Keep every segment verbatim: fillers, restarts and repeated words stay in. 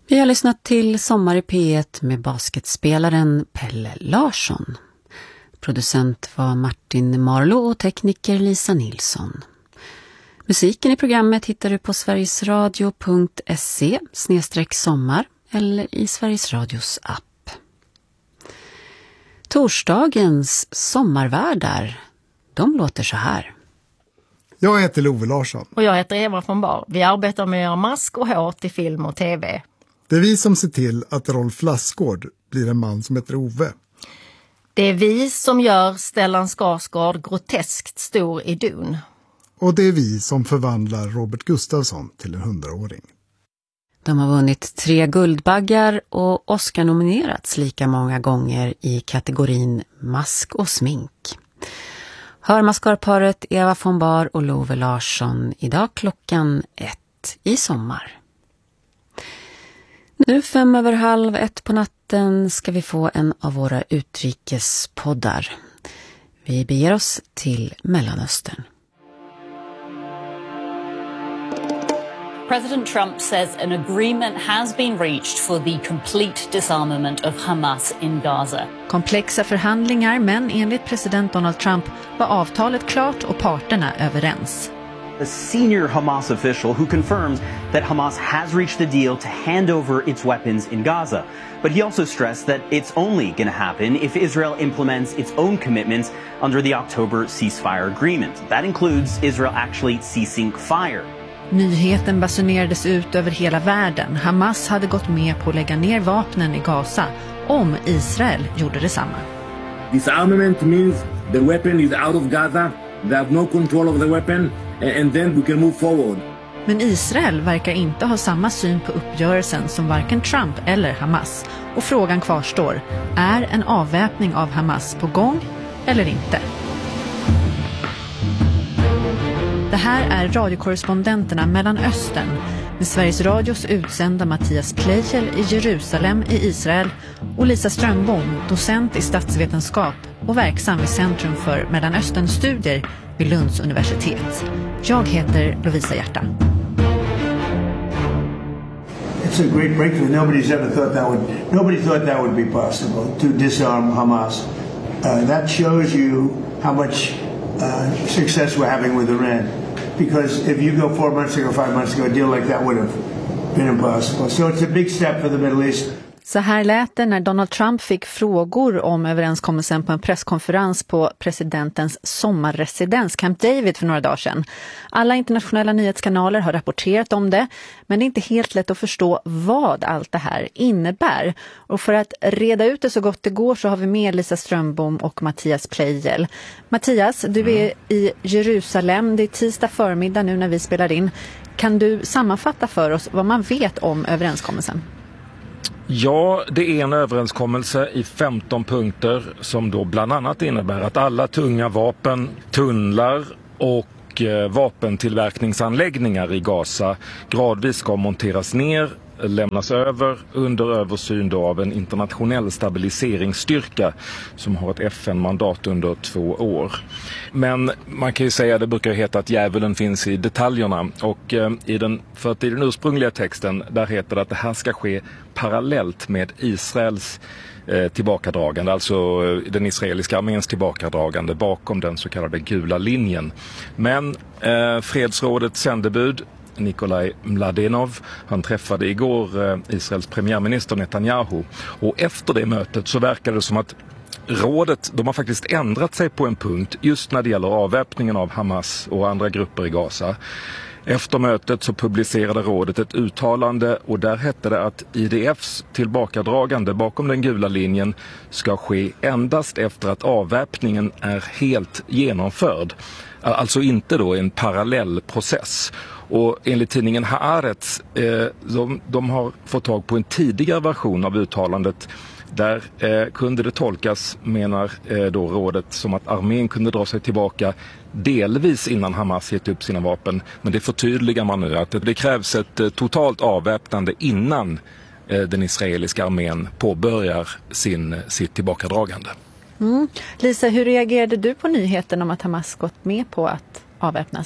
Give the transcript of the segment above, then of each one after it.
Vi har lyssnat till Sommar i P ett med basketspelaren Pelle Larsson. Producent var Martin Marlo och tekniker Lisa Nilsson. Musiken i programmet hittar du på sverigesradio punkt se snedstreck sommar eller i Sveriges Radios app. Torsdagens sommarvärdar, de låter så här. Jag heter Love Larsson. Och jag heter Eva von Bar. Vi arbetar med att göra mask och hår till film och tv. Det är vi som ser till att Rolf Lassgård blir en man som heter Ove. Det är vi som gör Stellan Skarsgård groteskt stor i Dun. Och det är vi som förvandlar Robert Gustafsson till en hundraåring. De har vunnit tre guldbaggar och Oscar-nominerats lika många gånger i kategorin mask och smink. Hör maskarparet Eva von Bar och Love Larsson idag klockan ett i sommar. Nu fem över halv ett på natten ska vi få en av våra utrikespoddar. Vi beger oss till Mellanöstern. President Trump says an agreement has been reached for the complete disarmament of Hamas in Gaza. Komplexa förhandlingar, men enligt president Donald Trump var avtalet klart och parterna överens. A senior Hamas official who confirms that Hamas has reached the deal to hand over its weapons in Gaza. But he also stressed that it's only going to happen if Israel implements its own commitments under the October ceasefire agreement. That includes Israel actually ceasing fire. Nyheten basunerades ut över hela världen. Hamas hade gått med på att lägga ner vapnen i Gaza om Israel gjorde detsamma. Disarmament means the weapon is out of Gaza. They have no control of the weapon and then we can move forward. Men Israel verkar inte ha samma syn på uppgörelsen som varken Trump eller Hamas. Och frågan kvarstår, är en avväpning av Hamas på gång eller inte? Det här är radiokorrespondenterna mellan Östern med Sveriges Radios utsända Mattias Pleijel i Jerusalem i Israel och Lisa Strömbom, docent i statsvetenskap och verksam vid Centrum för Mellanösternstudier vid Lunds universitet. Jag heter Lovisa Hjärta. It's a great breakthrough. Nobody's ever thought that would nobody thought that would be possible to disarm Hamas. Uh, that shows you how much uh, success we're having with Iran. Because if you go four months ago, five months ago, a deal like that would have been impossible. So it's a big step for the Middle East. Så här lät det när Donald Trump fick frågor om överenskommelsen på en presskonferens på presidentens sommarresidens Camp David för några dagar sedan. Alla internationella nyhetskanaler har rapporterat om det, men det är inte helt lätt att förstå vad allt det här innebär. Och för att reda ut det så gott det går så har vi med Lisa Strömbom och Mattias Pleijel. Mattias, du är i Jerusalem. Det är tisdag förmiddag nu när vi spelar in. Kan du sammanfatta för oss vad man vet om överenskommelsen? Ja, det är en överenskommelse i femton punkter som då bland annat innebär att alla tunga vapen, tunnlar och eh, vapentillverkningsanläggningar i Gaza gradvis ska monteras ner, lämnas över under översyn då av en internationell stabiliseringsstyrka som har ett F N-mandat under två år. Men man kan ju säga, det brukar heta att djävulen finns i detaljerna, och eh, i den, för att i den ursprungliga texten där heter det att det här ska ske parallellt med Israels eh, tillbakadragande, alltså eh, den israeliska arméns tillbakadragande bakom den så kallade gula linjen. Men eh, fredsrådets sändebud Nikolaj Mladenov, han träffade igår eh, Israels premiärminister Netanyahu, och efter det mötet så verkar det som att rådet, de har faktiskt ändrat sig på en punkt just när det gäller avväpningen av Hamas och andra grupper i Gaza. Efter mötet så publicerade rådet ett uttalande, och där hette det att I D F:s tillbakadragande bakom den gula linjen ska ske endast efter att avväpningen är helt genomförd. Alltså inte då en parallell process. Och enligt tidningen Haaretz, eh, de, de har fått tag på en tidigare version av uttalandet. Där eh, kunde det tolkas, menar eh, då rådet, som att armén kunde dra sig tillbaka delvis innan Hamas gett upp sina vapen. Men det förtydligar man nu, att det, det krävs ett eh, totalt avväpnande innan eh, den israeliska armén påbörjar sin, sitt tillbakadragande. Mm. Lisa, hur reagerade du på nyheten om att Hamas gått med på att avväpnas?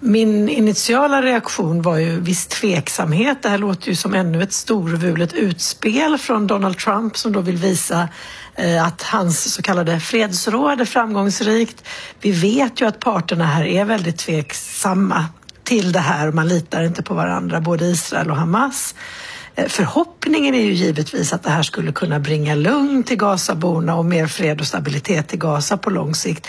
Min initiala reaktion var ju viss tveksamhet. Det här låter ju som ännu ett storvulet utspel från Donald Trump som då vill visa eh, att hans så kallade fredsråd är framgångsrikt. Vi vet ju att parterna här är väldigt tveksamma till det här. Man litar inte på varandra, både Israel och Hamas. Eh, förhoppningen är ju givetvis att det här skulle kunna bringa lugn till Gazaborna och mer fred och stabilitet till Gaza på lång sikt.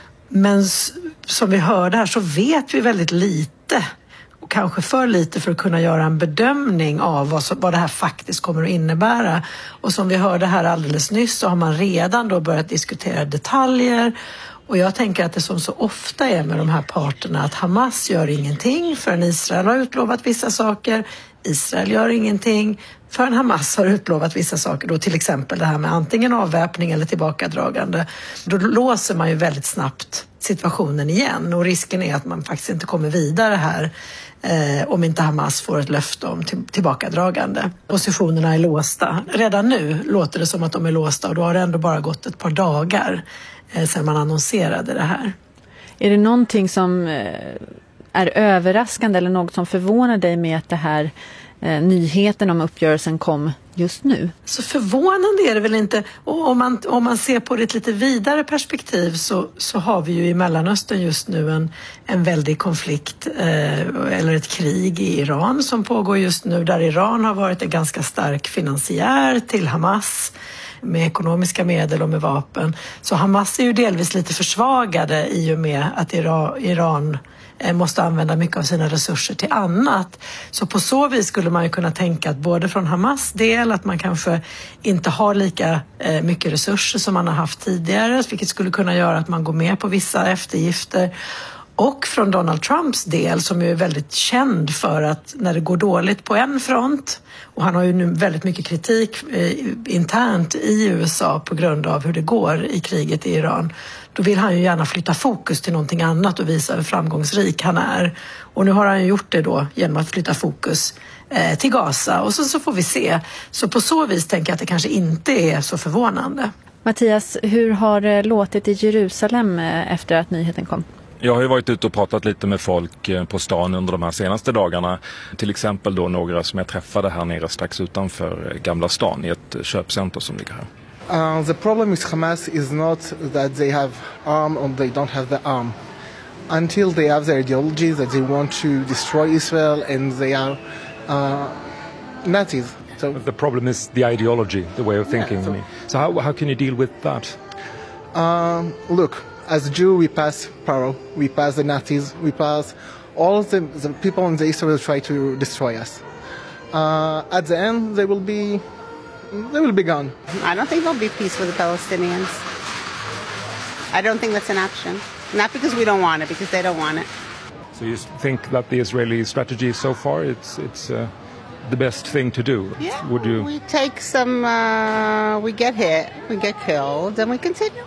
Men som vi hörde här så vet vi väldigt lite och kanske för lite för att kunna göra en bedömning av vad, vad det här faktiskt kommer att innebära. Och som vi hörde här alldeles nyss så har man redan då börjat diskutera detaljer. Och jag tänker att det som så ofta är med de här parterna att Hamas gör ingenting förrän Israel har utlovat vissa saker. Israel gör ingenting förrän Hamas har utlovat vissa saker. Då till exempel det här med antingen avväpning eller tillbakadragande. Då låser man ju väldigt snabbt situationen igen. Och risken är att man faktiskt inte kommer vidare här eh, om inte Hamas får ett löfte om till- tillbakadragande. Positionerna är låsta. Redan nu låter det som att de är låsta och då har det ändå bara gått ett par dagar eh, sedan man annonserade det här. Är det någonting som eh, är överraskande eller något som förvånar dig med att det här eh, nyheten om uppgörelsen kom just nu? Så förvånande är det väl inte. Och om man, om man ser på det ett lite vidare perspektiv så, så har vi ju i Mellanöstern just nu en, en väldig konflikt eh, eller ett krig i Iran som pågår just nu, där Iran har varit en ganska stark finansiär till Hamas med ekonomiska medel och med vapen. Så Hamas är ju delvis lite försvagade i och med att Iran, Iran måste använda mycket av sina resurser till annat. Så på så vis skulle man ju kunna tänka att både från Hamas del att man kanske inte har lika mycket resurser som man har haft tidigare, vilket skulle kunna göra att man går med på vissa eftergifter. Och från Donald Trumps del som är väldigt känd för att när det går dåligt på en front, och han har ju nu väldigt mycket kritik eh, internt i U S A på grund av hur det går i kriget i Iran, då vill han ju gärna flytta fokus till någonting annat och visa hur framgångsrik han är. Och nu har han ju gjort det då genom att flytta fokus eh, till Gaza och så, så får vi se. Så på så vis tänker jag att det kanske inte är så förvånande. Mattias, hur har det låtit i Jerusalem efter att nyheten kom? Jag har ju varit ute och pratat lite med folk på stan under de här senaste dagarna. Till exempel då några som jag träffade här nere strax utanför Gamla stan i ett köpcenter som ligger här. Uh, the problem with Hamas is not that they have arm or they don't have the arm. Until they have their ideology that they want to destroy Israel and they are uh, Nazis. So the problem is the ideology, the way of thinking. Yeah, so so how, how can you deal with that? Um, look. As a Jew, we pass Paro, we pass the Nazis, we pass all of the, the people in the Israel will try to destroy us. Uh, at the end, they will be, they will be gone. I don't think there'll be peace with the Palestinians. I don't think that's an option. Not because we don't want it, because they don't want it. So you think that the Israeli strategy so far, it's it's uh, the best thing to do? Yeah, Would you... we take some, uh, we get hit, we get killed, and we continue.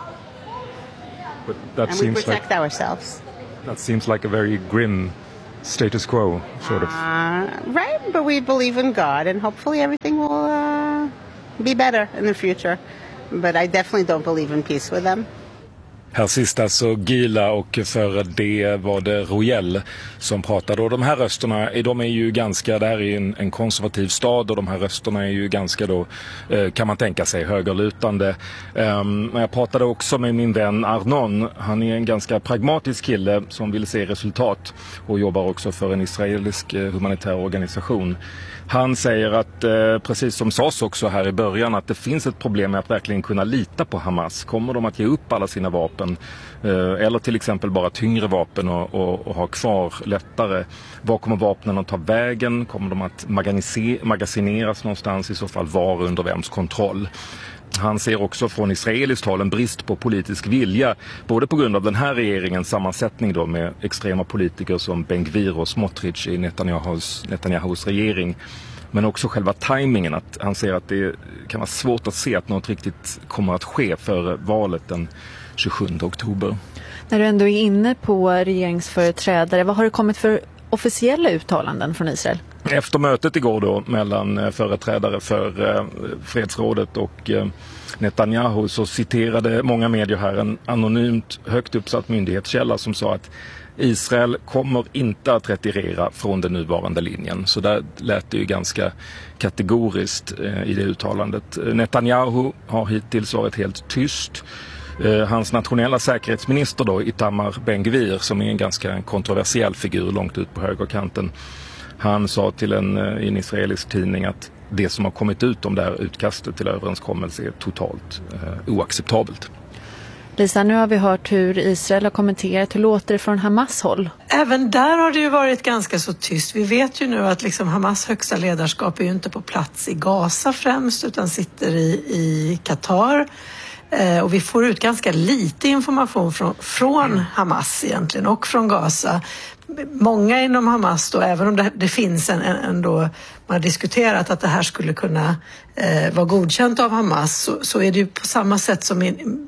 But that and seems we protect like, ourselves. That seems like a very grim status quo, sort of. Uh, right, but we believe in God, and hopefully everything will uh, be better in the future. But I definitely don't believe in peace with them. Här sist alltså Gila och före det var det Royal som pratade. Och de här rösterna, de är ju ganska, det här är en, en konservativ stad och de här rösterna är ju ganska då, kan man tänka sig, högerlutande. Um, jag pratade också med min vän Arnon. Han är en ganska pragmatisk kille som vill se resultat och jobbar också för en israelisk humanitär organisation. Han säger att, eh, precis som sades också här i början, att det finns ett problem med att verkligen kunna lita på Hamas. Kommer de att ge upp alla sina vapen eh, eller till exempel bara tyngre vapen och, och, och ha kvar lättare? Var kommer vapnen att ta vägen? Kommer de att maganise- magasineras någonstans, i så fall var, under vems kontroll? Han ser också från israeliskt håll en brist på politisk vilja, både på grund av den här regeringens sammansättning då med extrema politiker som Ben-Gvir och Smotrich i Netanyahus, Netanyahus regering, men också själva tajmingen, att han ser att det kan vara svårt att se att något riktigt kommer att ske för valet den tjugosjunde oktober. När du ändå är inne på regeringsföreträdare, vad har det kommit för officiella uttalanden från Israel? Efter mötet igår då mellan företrädare för eh, fredsrådet och eh, Netanyahu, så citerade många medier här en anonymt högt uppsatt myndighetskälla som sa att Israel kommer inte att retirera från den nuvarande linjen. Så där lät det ju ganska kategoriskt eh, i det uttalandet. Netanyahu har hittills varit helt tyst. Eh, hans nationella säkerhetsminister då, Itamar Ben-Gvir, som är en ganska kontroversiell figur långt ut på högerkanten, han sa till en, eh, en israelisk tidning att det som har kommit ut om det här utkastet till överenskommelse är totalt eh, oacceptabelt. Lisa, nu har vi hört hur Israel har kommenterat. Hur låter det från Hamas håll? Även där har det ju varit ganska så tyst. Vi vet ju nu att liksom Hamas högsta ledarskap är ju inte på plats i Gaza främst utan sitter i, i Qatar. Eh, och vi får ut ganska lite information från, från Hamas egentligen och från Gaza. Många inom Hamas då, även om det, det finns en, en, en då, man har diskuterat att det här skulle kunna eh, vara godkänt av Hamas, så, så är det ju på samma sätt som i,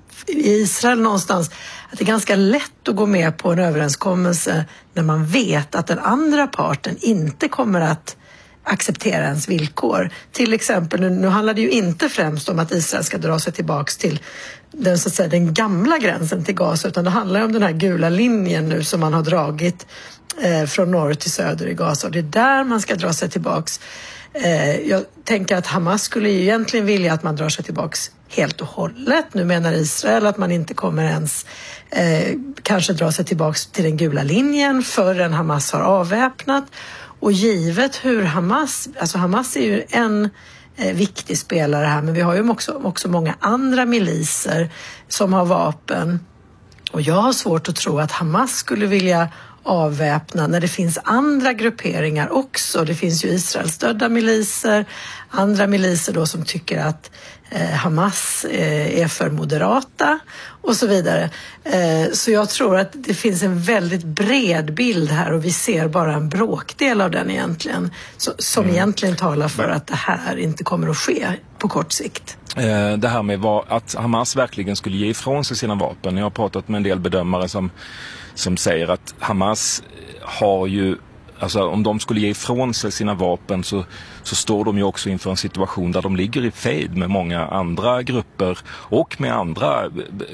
i Israel någonstans, att det är ganska lätt att gå med på en överenskommelse när man vet att den andra parten inte kommer att acceptera ens villkor. Till exempel, nu, nu handlar det ju inte främst om att Israel ska dra sig tillbaks till den, så att säga, den gamla gränsen till Gaza, utan det handlar om den här gula linjen nu som man har dragit eh, från norr till söder i Gaza, och det är där man ska dra sig tillbaks. Eh, jag tänker att Hamas skulle ju egentligen vilja att man drar sig tillbaks helt och hållet. Nu menar Israel att man inte kommer ens eh, kanske dra sig tillbaks till den gula linjen förrän Hamas har avväpnat. Och givet hur Hamas, alltså Hamas är ju en eh, viktig spelare här, men vi har ju också, också många andra miliser som har vapen. Och jag har svårt att tro att Hamas skulle vilja avväpna när det finns andra grupperingar också. Det finns ju Israelstödda miliser, andra miliser då som tycker att eh, Hamas eh, är för moderata och så vidare. Eh, så jag tror att det finns en väldigt bred bild här och vi ser bara en bråkdel av den egentligen, så, som mm. egentligen talar för att det här inte kommer att ske på kort sikt. Eh, det här med vad, att Hamas verkligen skulle ge ifrån sig sina vapen. Jag har pratat med en del bedömare som som säger att Hamas har ju, alltså om de skulle ge ifrån sig sina vapen så, så står de ju också inför en situation där de ligger i fejd med många andra grupper och med andra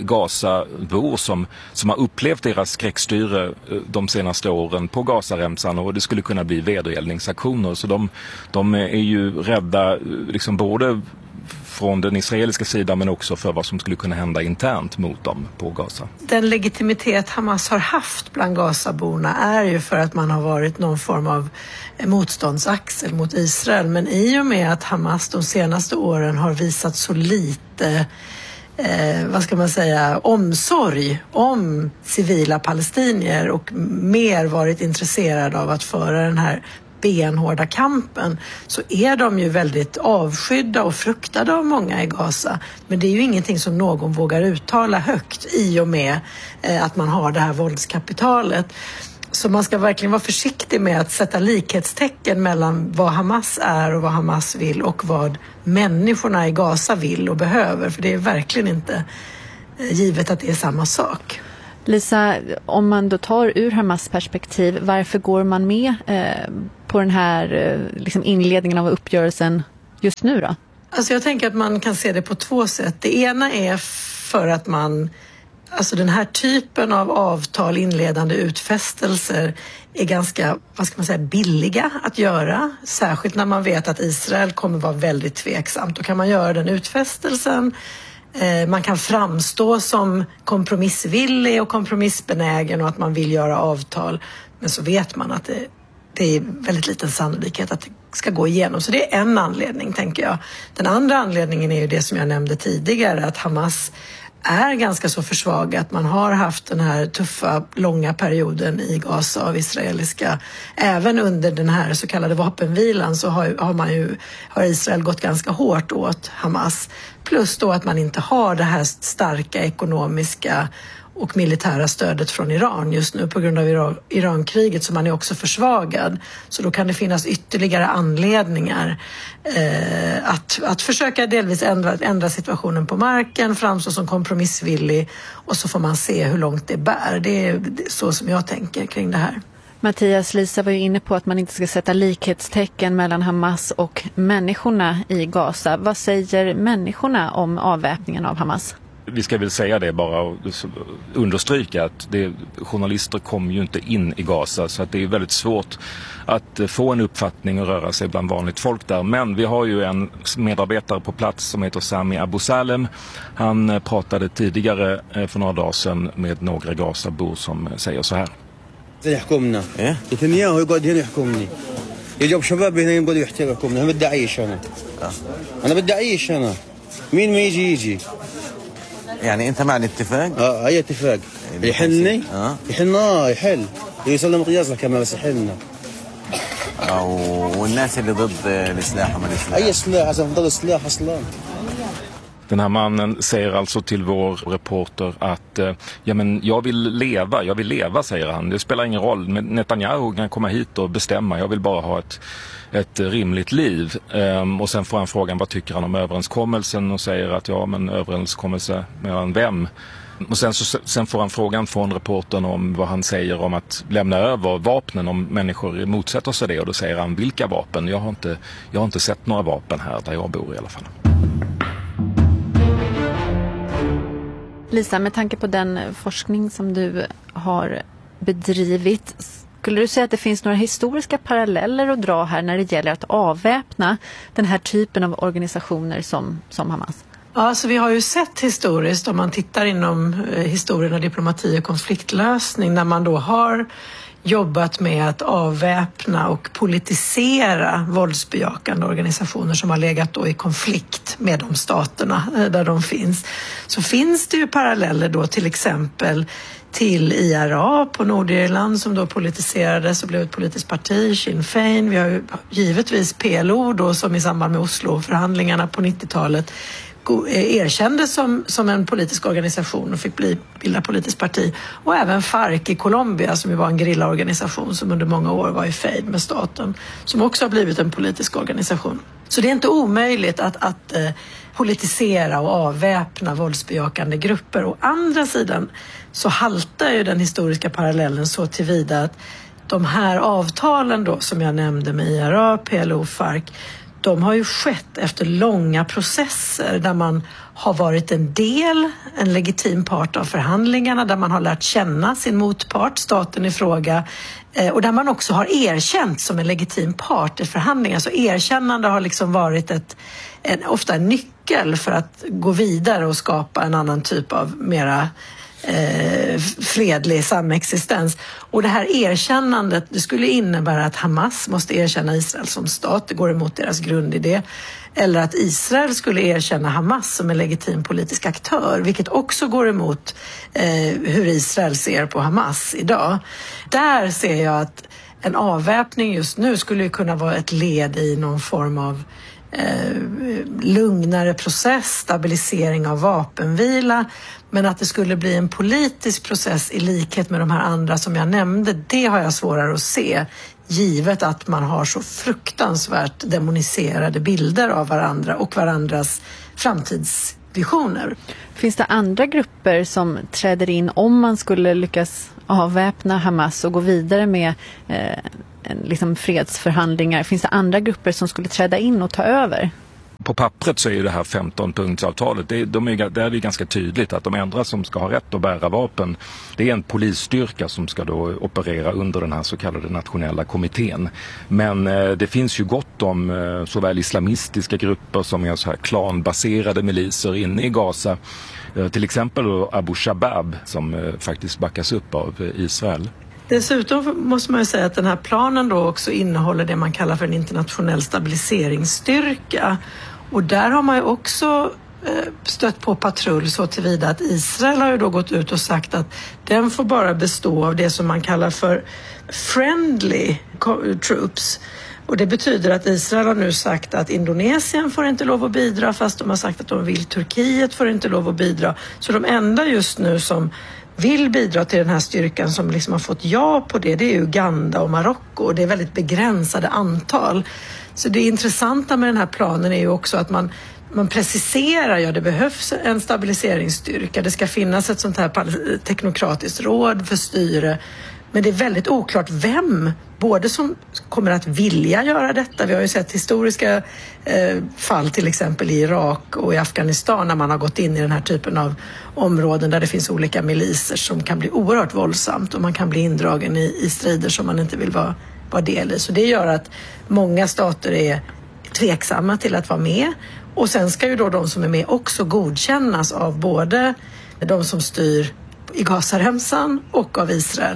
Gazabor som, som har upplevt deras skräckstyre de senaste åren på Gazaremsan, och det skulle kunna bli vedergällningsaktioner. Så de, de är ju rädda liksom både från den israeliska sidan men också för vad som skulle kunna hända internt mot dem på Gaza. Den legitimitet Hamas har haft bland Gazaborna är ju för att man har varit någon form av motståndsaxel mot Israel, men i och med att Hamas de senaste åren har visat så lite eh, vad ska man säga, omsorg om civila palestinier och mer varit intresserade av att föra den här benhårda kampen, så är de ju väldigt avskydda och fruktade av många i Gaza. Men det är ju ingenting som någon vågar uttala högt i och med eh, att man har det här våldskapitalet. Så man ska verkligen vara försiktig med att sätta likhetstecken mellan vad Hamas är och vad Hamas vill och vad människorna i Gaza vill och behöver. För det är verkligen inte eh, givet att det är samma sak. Lisa, om man då tar ur Hamas perspektiv, varför går man med eh, på den här eh, liksom inledningen av uppgörelsen just nu då? Alltså jag tänker att man kan se det på två sätt. Det ena är för att man, alltså den här typen av avtal, inledande utfästelser är ganska, vad ska man säga, billiga att göra. Särskilt när man vet att Israel kommer vara väldigt tveksamt. Då kan man göra den utfästelsen. Man kan framstå som kompromissvillig och kompromissbenägen och att man vill göra avtal. Men så vet man att det, det är väldigt liten sannolikhet att det ska gå igenom. Så det är en anledning, tänker jag. Den andra anledningen är ju det som jag nämnde tidigare, att Hamas är ganska så försvagat. Man har haft den här tuffa, långa perioden i Gaza av israeliska. Även under den här så kallade vapenvilan så har, har, man ju, har Israel gått ganska hårt åt Hamas. Plus då att man inte har det här starka ekonomiska och militära stödet från Iran just nu på grund av Iran, Irankriget, så man är också försvagad. Så då kan det finnas ytterligare anledningar eh, att, att försöka delvis ändra, ändra situationen på marken, framstå som kompromissvillig, och så får man se hur långt det bär. Det är så som jag tänker kring det här. Mattias, Lisa var ju inne på att man inte ska sätta likhetstecken mellan Hamas och människorna i Gaza. Vad säger människorna om avväpningen av Hamas? Vi ska väl säga det bara och understryka att det, journalister kommer ju inte in i Gaza, så att det är väldigt svårt att få en uppfattning och röra sig bland vanligt folk där. Men vi har ju en medarbetare på plats som heter Sami Abu Salem. Han pratade tidigare för några dagar sedan med några Gazabor som säger så här. يحكمنا نتنياهو يقعد هنا يحكمني يجيب شباب هنا يبغوا يحتكمنا انا بدي اعيش انا انا بدي اعيش انا مين ما يجي يجي يعني انت مع الاتفاق اه اي اتفاق يحلني اه يحلنا اه يحل يسلم قياس لك كمان بس يحلنا او والناس اللي ضد السلاح وما السلاح اي سلاح عشان ضد السلاح اصلا. Den här mannen säger alltså till vår reporter att ja, men jag vill leva, jag vill leva, säger han. Det spelar ingen roll, men Netanyahu kan komma hit och bestämma. Jag vill bara ha ett, ett rimligt liv. Um, och sen får han frågan vad tycker han om överenskommelsen och säger att ja, men överenskommelse mellan vem? Och sen, så, sen får han frågan från reportern om vad han säger om att lämna över vapnen om människor motsätter sig det. Och då säger han vilka vapen? Jag har inte, jag har inte sett några vapen här där jag bor i alla fall. Lisa, med tanke på den forskning som du har bedrivit, skulle du säga att det finns några historiska paralleller att dra här när det gäller att avväpna den här typen av organisationer som, som Hamas? Ja, så vi har ju sett historiskt, om man tittar inom eh, historien av diplomati och konfliktlösning, när man då har jobbat med att avväpna och politisera våldsbejakande organisationer som har legat då i konflikt med de staterna där de finns. Så finns det ju paralleller då till exempel till I R A på Nordirland som då politiserades och blev ett politiskt parti, Sinn Féin. Vi har ju givetvis P L O då som i samband med Oslo-förhandlingarna på nittiotalet erkändes som, som en politisk organisation och fick bli, bilda politiskt parti. Och även FARC i Colombia som ju var en gerillaorganisation som under många år var i fejd med staten, som också har blivit en politisk organisation. Så det är inte omöjligt att, att eh, politisera och avväpna våldsbejakande grupper. Å andra sidan så haltar ju den historiska parallellen så tillvida att de här avtalen då som jag nämnde med I R A, P L O, FARC, de har ju skett efter långa processer där man har varit en del, en legitim part av förhandlingarna, där man har lärt känna sin motpart, staten i fråga, och där man också har erkänt som en legitim part i förhandlingar. Så erkännande har liksom varit ett, en, ofta en nyckel för att gå vidare och skapa en annan typ av mera Eh, fredlig samexistens. Och det här erkännandet, det skulle innebära att Hamas måste erkänna Israel som stat, det går emot deras grundidé, eller att Israel skulle erkänna Hamas som en legitim politisk aktör, vilket också går emot eh, hur Israel ser på Hamas idag. Där ser jag att en avväpning just nu skulle kunna vara ett led i någon form av Eh, lugnare process, stabilisering av vapenvila, men att det skulle bli en politisk process i likhet med de här andra som jag nämnde, det har jag svårare att se, givet att man har så fruktansvärt demoniserade bilder av varandra och varandras framtidsvisioner. Finns det andra grupper som träder in om man skulle lyckas avväpna Hamas och gå vidare med eh, liksom fredsförhandlingar? Finns det andra grupper som skulle träda in och ta över? På pappret så är ju det här femton-punktsavtalet, det, de är, det är det ganska tydligt att de enda som ska ha rätt att bära vapen, det är en polisstyrka som ska då operera under den här så kallade nationella kommittén. Men eh, det finns ju gott om eh, såväl islamistiska grupper som är så här klanbaserade miliser inne i Gaza. Eh, till exempel då Abu Shabab som eh, faktiskt backas upp av eh, Israel. Dessutom måste man ju säga att den här planen då också innehåller det man kallar för en internationell stabiliseringsstyrka. Och där har man ju också stött på patrull så tillvida att Israel har ju då gått ut och sagt att den får bara bestå av det som man kallar för friendly troops. Och det betyder att Israel har nu sagt att Indonesien får inte lov att bidra, fast de har sagt att de vill. Turkiet får inte lov att bidra. Så de enda just nu som vill bidra till den här styrkan som liksom har fått ja på det, det är Uganda och Marocko, och det är väldigt begränsade antal. Så det intressanta med den här planen är ju också att man, man preciserar, ja det behövs en stabiliseringsstyrka, det ska finnas ett sånt här teknokratiskt råd för styre, Men det är väldigt oklart vem, både som kommer att vilja göra detta. Vi har ju sett historiska eh, fall till exempel i Irak och i Afghanistan när man har gått in i den här typen av områden där det finns olika miliser som kan bli oerhört våldsamt och man kan bli indragen i, i strider som man inte vill vara, vara del i. Så det gör att många stater är tveksamma till att vara med. Och sen ska ju då de som är med också godkännas av både de som styr i Gazaremsan och av Israel.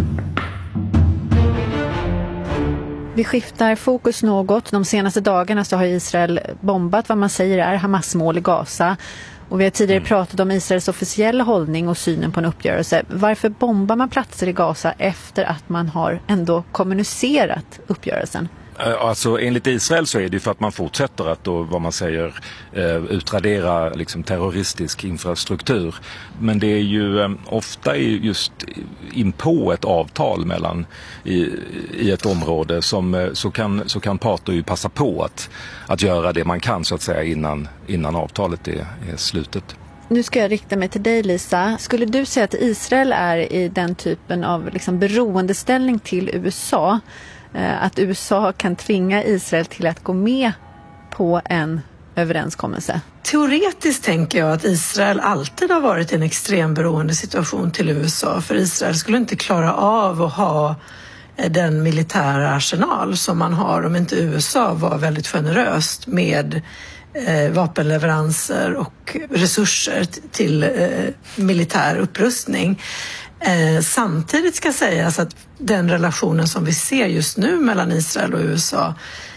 Vi skiftar fokus något. De senaste dagarna så har Israel bombat vad man säger är Hamas-mål i Gaza. Och vi har tidigare mm. pratat om Israels officiella hållning och synen på en uppgörelse. Varför bombar man platser i Gaza efter att man har ändå kommunicerat uppgörelsen? Alltså enligt Israel så är det för att man fortsätter att då, vad man säger, utradera liksom terroristisk infrastruktur. Men det är ju ofta just in på ett avtal mellan i, i ett område som så kan, så kan parter ju passa på att, att göra det man kan så att säga innan, innan avtalet är, är slutet. Nu ska jag rikta mig till dig, Lisa. Skulle du säga att Israel är i den typen av liksom beroendeställning till U S A, att U S A kan tvinga Israel till att gå med på en överenskommelse? Teoretiskt tänker jag att Israel alltid har varit i en extrem beroende situation till U S A. För Israel skulle inte klara av att ha den militära arsenal som man har om inte U S A var väldigt generöst med eh, vapenleveranser och resurser t- till eh, militär upprustning. Eh, samtidigt ska sägas att den relationen som vi ser just nu mellan Israel och U S A,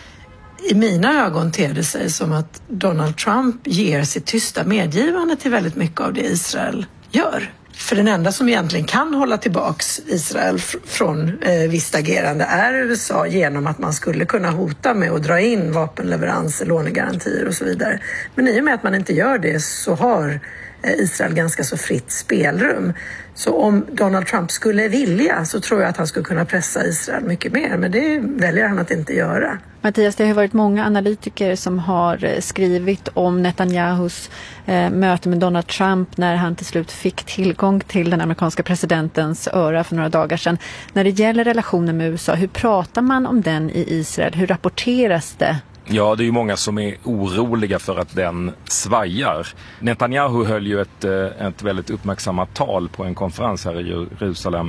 i mina ögon ter det sig som att Donald Trump ger sitt tysta medgivande till väldigt mycket av det Israel gör. För den enda som egentligen kan hålla tillbaks Israel fr- från eh, visst agerande är U S A genom att man skulle kunna hota med att dra in vapenleveranser, lånegarantier och så vidare. Men i och med att man inte gör det så har Israel ganska så fritt spelrum. Så om Donald Trump skulle vilja så tror jag att han skulle kunna pressa Israel mycket mer. Men det väljer han att inte göra. Mattias, det har varit många analytiker som har skrivit om Netanyahus eh, möte med Donald Trump när han till slut fick tillgång till den amerikanska presidentens öra för några dagar sedan. När det gäller relationen med U S A, hur pratar man om den i Israel? Hur rapporteras det? Ja, det är ju många som är oroliga för att den svajar. Netanyahu höll ju ett, ett väldigt uppmärksammat tal på en konferens här i Jerusalem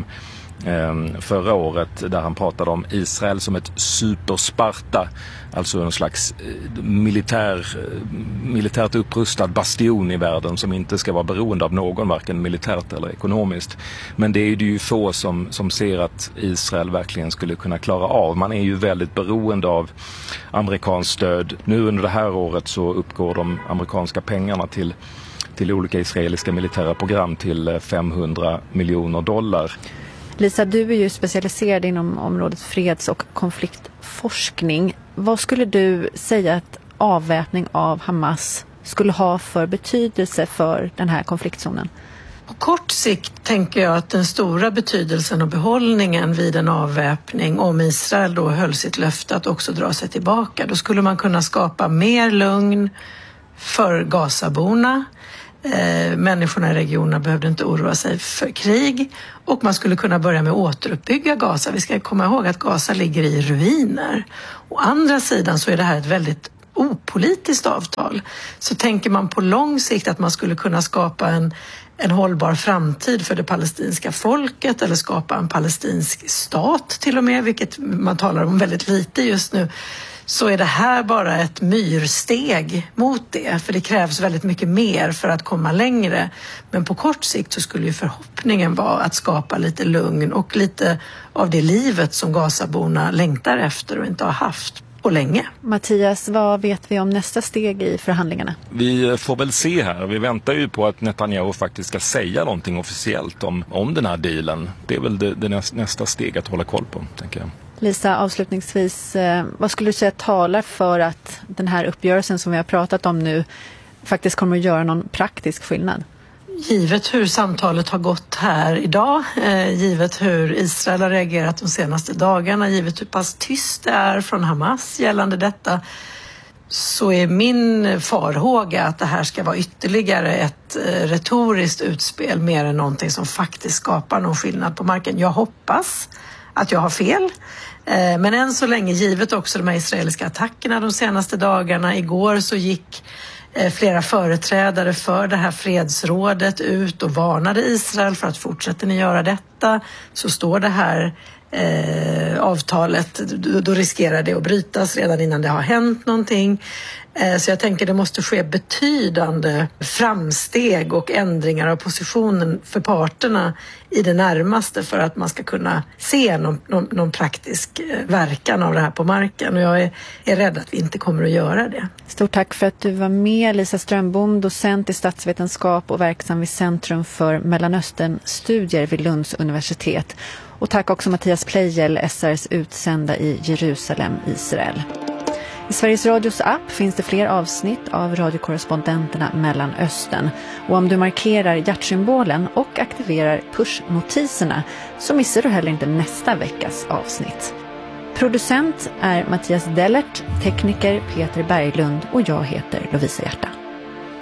förra året där han pratade om Israel som ett supersparta, alltså en slags militär, militärt upprustad bastion i världen som inte ska vara beroende av någon, varken militärt eller ekonomiskt. Men det är ju få som, som ser att Israel verkligen skulle kunna klara av. Man är ju väldigt beroende av amerikanskt stöd. Nu under det här året så uppgår de amerikanska pengarna till, till olika israeliska militära program till femhundra miljoner dollar. Lisa, du är ju specialiserad inom området freds- och konfliktforskning. Vad skulle du säga att avväpning av Hamas skulle ha för betydelse för den här konfliktzonen? På kort sikt tänker jag att den stora betydelsen och behållningen vid en avväpning, om Israel då höll sitt löfte att också dra sig tillbaka, då skulle man kunna skapa mer lugn för Gazaborna. Eh, människorna i regionen behövde inte oroa sig för krig och man skulle kunna börja med att återuppbygga Gaza. Vi ska komma ihåg att Gaza ligger i ruiner. Å andra sidan så är det här ett väldigt opolitiskt avtal. Så tänker man på lång sikt att man skulle kunna skapa en, en hållbar framtid för det palestinska folket eller skapa en palestinsk stat till och med, vilket man talar om väldigt lite just nu, så är det här bara ett myrsteg mot det. För det krävs väldigt mycket mer för att komma längre. Men på kort sikt så skulle ju förhoppningen vara att skapa lite lugn och lite av det livet som Gazaborna längtar efter och inte har haft på länge. Mattias, vad vet vi om nästa steg i förhandlingarna? Vi får väl se här. Vi väntar ju på att Netanyahu faktiskt ska säga någonting officiellt om, om den här dealen. Det är väl det, det nästa steg att hålla koll på, tänker jag. Lisa, avslutningsvis, vad skulle du säga talar för att den här uppgörelsen som vi har pratat om nu faktiskt kommer att göra någon praktisk skillnad? Givet hur samtalet har gått här idag, eh, givet hur Israel har reagerat de senaste dagarna, givet hur pass tyst det är från Hamas gällande detta, så är min farhåga att det här ska vara ytterligare ett eh, retoriskt utspel mer än någonting som faktiskt skapar någon skillnad på marken. Jag hoppas att jag har fel. Eh, men än så länge, givet också de här israeliska attackerna de senaste dagarna. Igår så gick eh, flera företrädare för det här fredsrådet ut och varnade Israel för att fortsätter ni göra detta så står det här Eh, avtalet, då, då riskerar det att brytas redan innan det har hänt någonting. Eh, så jag tänker det måste ske betydande framsteg och ändringar av positionen för parterna i det närmaste för att man ska kunna se någon, någon, någon praktisk verkan av det här på marken. Och jag är, är rädd att vi inte kommer att göra det. Stort tack för att du var med, Lisa Strömbom, docent i statsvetenskap och verksam vid Centrum för Mellanösternstudier vid Lunds universitet. Och tack också Mattias Pleijel, S R:s utsända i Jerusalem, Israel. I Sveriges Radios app finns det fler avsnitt av radiokorrespondenterna Mellanöstern. Och om du markerar hjärtsymbolen och aktiverar pushnotiserna så missar du heller inte nästa veckas avsnitt. Producent är Mattias Dellert, tekniker Peter Berglund och jag heter Lovisa Hjärta.